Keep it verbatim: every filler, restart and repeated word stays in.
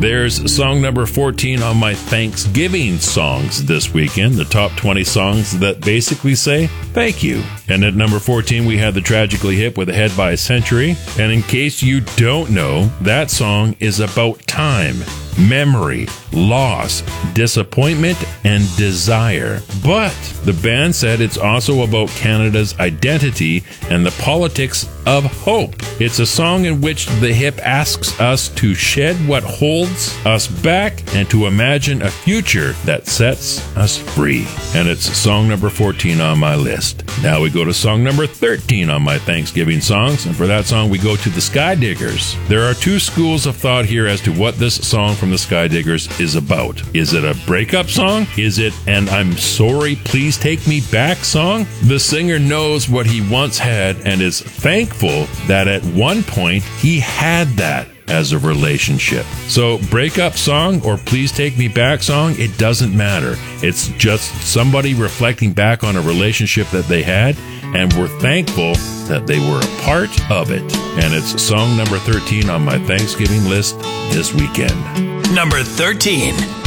There's song number fourteen on my Thanksgiving songs this weekend, the top twenty songs that basically say thank you. And at number fourteen, we had the Tragically Hip with Ahead by a Century. And in case you don't know, that song is about time, memory, loss, disappointment, and desire. But the band said it's also about Canada's identity and the politics of hope. It's a song in which the hip asks us to shed what holds us back and to imagine a future that sets us free. And it's song number fourteen on my list. Now we go to song number thirteen on my Thanksgiving songs, and for that song we go to the Skydiggers. There are two schools of thought here as to what this song from the Skydiggers is about. Is it a breakup song? Is it an I'm sorry, please take me back song? The singer knows what he once had and is thankful that at one point he had that as a relationship. So breakup song or please take me back song, it doesn't matter. It's just somebody reflecting back on a relationship that they had, and we're thankful that they were a part of it. And it's song number thirteen on my Thanksgiving list this weekend. Number thirteen.